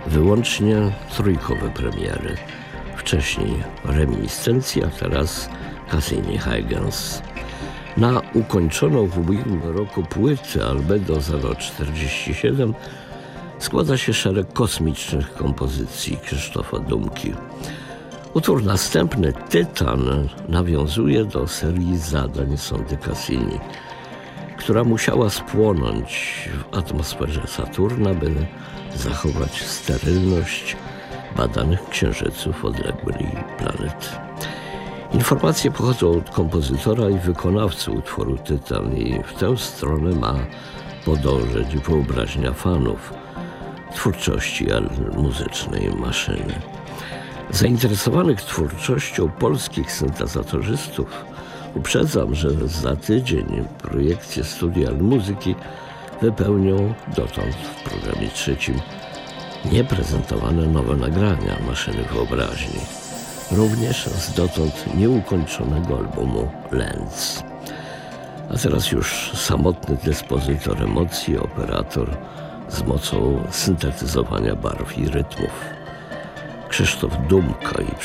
wyłącznie trójkowe premiery. Wcześniej Reminiscencje, a teraz Cassini Huygens. Na ukończoną w ubiegłym roku płytę Albedo 047 składa się szereg kosmicznych kompozycji Krzysztofa Dumki. Utwór następny, Tytan, nawiązuje do serii zadań sondy Cassini, która musiała spłonąć w atmosferze Saturna, by zachować sterylność badanych księżyców odległej planety. Informacje pochodzą od kompozytora i wykonawcy utworu Tytan i w tę stronę ma podążać wyobraźnia fanów twórczości muzycznej maszyny. Zainteresowanych twórczością polskich syntezatorzystów uprzedzam, że za tydzień projekcję Studia Muzyki wypełnią dotąd w programie trzecim nieprezentowane nowe nagrania maszyny wyobraźni, również z dotąd nieukończonego albumu Lens. A teraz już samotny dyspozytor emocji, operator z mocą syntetyzowania barw i rytmów. Krzysztof Dumka i